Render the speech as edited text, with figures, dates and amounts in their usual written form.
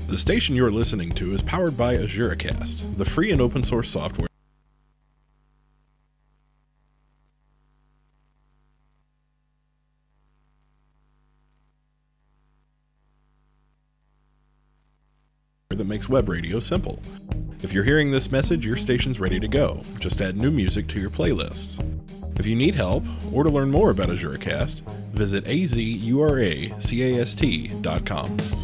The station you're listening to is powered by AzureCast, the free and open source software that makes web radio simple. If you're hearing this message, your station's ready to go. Just add new music to your playlists. If you need help, or to learn more about AzureCast, visit azuracast.com.